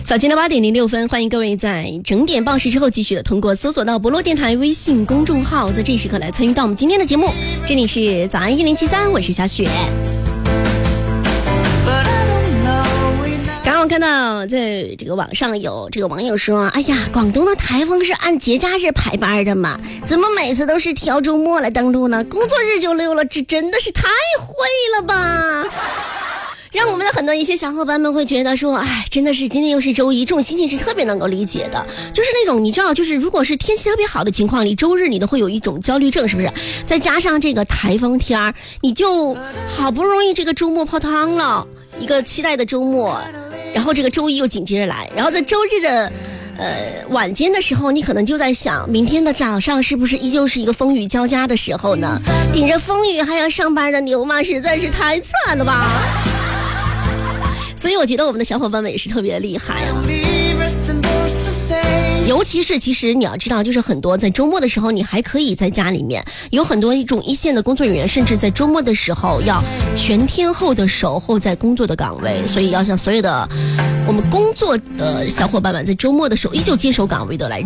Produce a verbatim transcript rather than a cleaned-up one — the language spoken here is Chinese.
早间的八点零六分，欢迎各位在整点报时之后继续的通过搜索到博洛电台微信公众号，在这时刻来参与到我们今天的节目。这里是早安一零七三，我是小雪。刚刚我看到在这个网上有这个网友说，哎呀，广东的台风是按节假日排班的嘛，怎么每次都是挑周末来登陆呢？工作日就溜了，这真的是太会了吧。让我们的很多一些小伙伴们会觉得说，哎，真的是今天又是周一，这种心情是特别能够理解的。就是那种你知道，就是如果是天气特别好的情况，你周日你都会有一种焦虑症，是不是？再加上这个台风天儿，你就好不容易这个周末泡汤了，一个期待的周末，然后这个周一又紧接着来，然后在周日的呃晚间的时候，你可能就在想，明天的早上是不是依旧是一个风雨交加的时候呢？顶着风雨还要上班的牛马实在是太惨了吧。所以我觉得我们的小伙伴们也是特别厉害啊，尤其是其实你要知道，就是很多在周末的时候，你还可以在家里面，有很多一种一线的工作人员，甚至在周末的时候要全天候的守候在工作的岗位。所以要向所有的我们工作的小伙伴们，在周末的时候依旧坚守岗位的来